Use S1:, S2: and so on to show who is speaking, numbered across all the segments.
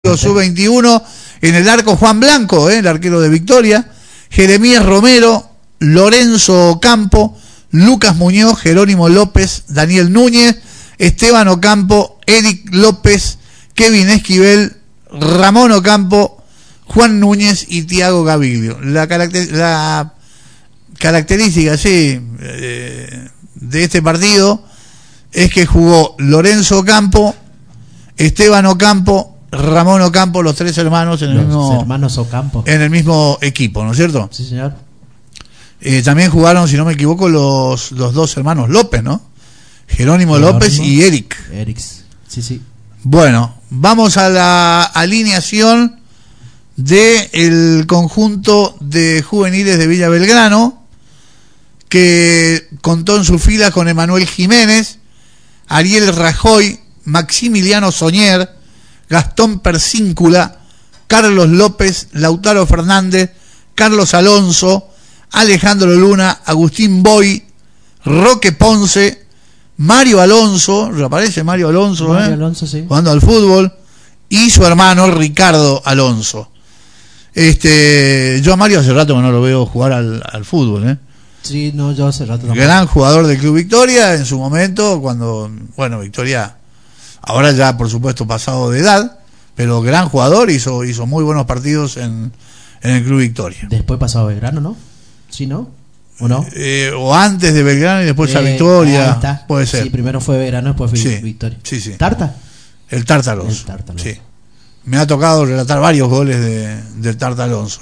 S1: sub-21. En el arco Juan Blanco, el arquero de Victoria, Jeremías Romero, Lorenzo Ocampo, Lucas Muñoz, Jerónimo López, Daniel Núñez, Esteban Ocampo, Eric López, Kevin Esquivel, Ramón Ocampo, Juan Núñez y Tiago Gaviglio. La característica, sí, de este partido es que jugó Lorenzo Ocampo, Esteban Ocampo, Ramón Ocampo, los tres hermanos en el mismo equipo, ¿no es cierto?
S2: Sí, señor.
S1: También jugaron, si no me equivoco, los dos hermanos López, ¿no? Jerónimo López y Eric.
S2: Sí.
S1: Bueno, vamos a la alineación del conjunto de juveniles de Villa Belgrano, que contó en sus filas con Emanuel Jiménez, Ariel Rajoy, Maximiliano Soñer, Gastón Persíncula, Carlos López, Lautaro Fernández, Carlos Alonso, Alejandro Luna, Agustín Boy, Roque Ponce, Mario Alonso, reaparece Mario Alonso,
S2: Alonso, sí,
S1: jugando al fútbol, y su hermano Ricardo Alonso. Yo a Mario hace rato que no lo veo jugar al fútbol,
S2: Sí, no, yo hace rato también.
S1: Gran jugador del Club Victoria en su momento, cuando, Victoria, ahora ya por supuesto pasado de edad, pero gran jugador, hizo muy buenos partidos en el Club Victoria.
S2: Después pasado Belgrano, ¿no? ¿Sí, no? ¿O no?
S1: O antes de Belgrano y después a Victoria.
S2: Está.
S1: Puede ser.
S2: Sí, primero fue Belgrano, después fue Victoria.
S1: Sí.
S2: ¿Tarta?
S1: El Tarta Alonso. Sí. Me ha tocado relatar varios goles del Tarta Alonso.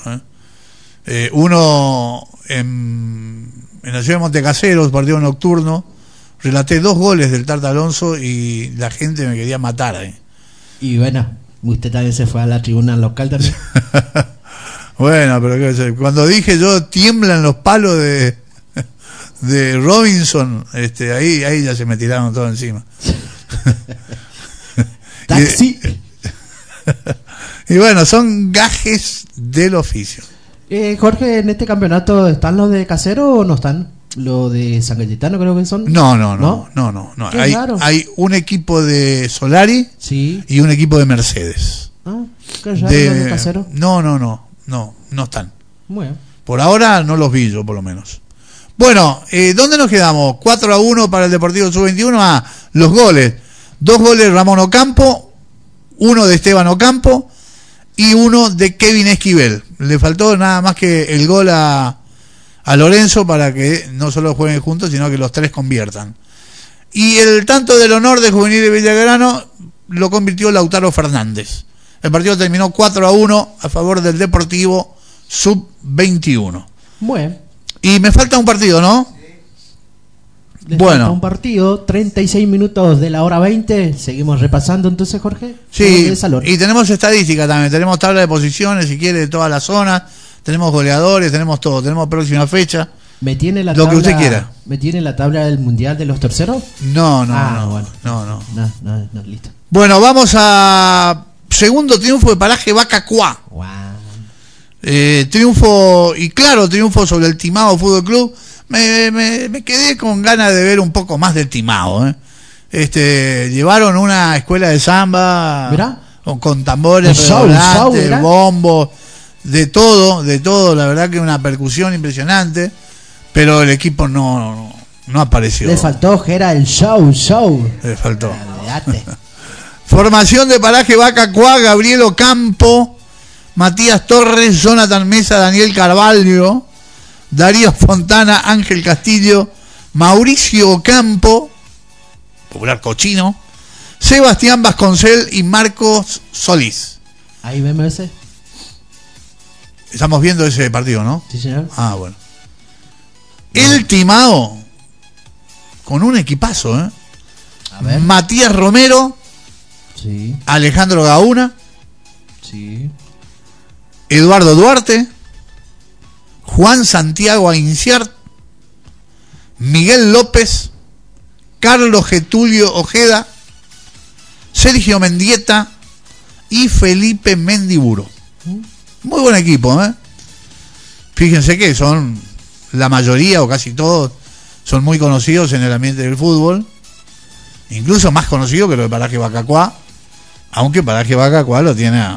S1: Uno en la ciudad de Montecaseros, partido nocturno, relaté 2 goles del Tarta Alonso y la gente me quería matar.
S2: Y bueno, usted también se fue a la tribuna local también.
S1: Bueno, pero cuando dije yo tiemblan los palos de Robinson, ahí ya se me tiraron todo encima.
S2: Taxi.
S1: Y bueno, son gajes del oficio.
S2: Jorge, ¿en este campeonato están los de Casero o no están? Los de San Cayetano creo que son.
S1: No. Hay un equipo de Solari,
S2: sí,
S1: y un equipo de Mercedes.
S2: ¿Qué raro, los de Casero?
S1: No están.
S2: Bueno.
S1: Por ahora no los vi yo, por lo menos. Bueno, ¿dónde nos quedamos? 4-1 para el Deportivo Sub-21. Los goles. 2 goles Ramón Ocampo, 1 de Esteban Ocampo y 1 de Kevin Esquivel. Le faltó nada más que el gol a Lorenzo para que no solo jueguen juntos, sino que los 3 conviertan. Y el tanto del honor de Juvenil de Villagrano lo convirtió Lautaro Fernández. El partido terminó 4-1 a favor del Deportivo Sub-21.
S2: Bueno.
S1: Y me falta un partido, ¿no?
S2: Falta un partido, 36 minutos de la hora 20. Seguimos repasando entonces, Jorge.
S1: Sí, y tenemos estadística también. Tenemos tabla de posiciones, si quiere, de toda la zona. Tenemos goleadores, tenemos todo. Tenemos próxima fecha.
S2: ¿Me tiene la
S1: lo
S2: tabla,
S1: que usted quiera.
S2: ¿Me tiene la tabla del Mundial de los terceros?
S1: No,
S2: listo.
S1: Bueno, vamos a segundo triunfo de Paraje Vacacuá.
S2: Wow.
S1: Triunfo sobre el Timao Fútbol Club. Me quedé con ganas de ver un poco más del Timao. Llevaron una escuela de samba.
S2: ¿Mirá?
S1: Con tambores, redoblantes, bombos, de todo, la verdad que una percusión impresionante, pero el equipo no apareció.
S2: Le faltó Gera el show.
S1: Le faltó. Formación de Paraje Vacacuá: Gabriel Ocampo, Matías Torres, Jonathan Mesa, Daniel Carvalho, Darío Fontana, Ángel Castillo, Mauricio Ocampo, popular Cochino, Sebastián Vasconcel y Marcos Solís.
S2: Ahí vemos ese.
S1: Estamos viendo ese partido, ¿no?
S2: Sí, señor.
S1: Bueno. El Timao, con un equipazo,
S2: A ver.
S1: Matías Romero,
S2: sí,
S1: Alejandro Gauna,
S2: sí,
S1: Eduardo Duarte, Juan Santiago Ainciart, Miguel López, Carlos Getulio Ojeda, Sergio Mendieta y Felipe Mendiburo. Muy buen equipo, Fíjense que son la mayoría o casi todos son muy conocidos en el ambiente del fútbol, incluso más conocidos que lo de Paraje Vacacuá, aunque Paraje Vacacuá lo tiene